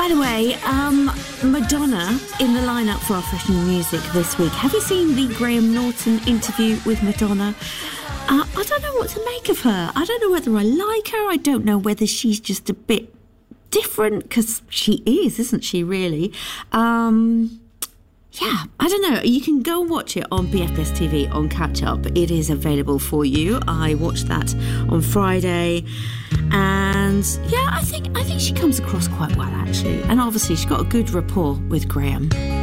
By the way, Madonna in the lineup for our Fresh New Music this week. Have you seen the Graham Norton interview with Madonna? I don't know what to make of her. I don't know whether I like her. I don't know whether she's just a bit different, because she is, isn't she, really? Yeah, I don't know. You can go and watch it on BFBS TV on Catch Up. It is available for you. I watched that on Friday, and yeah, I think she comes across quite well, actually. And obviously, she's got a good rapport with Graham.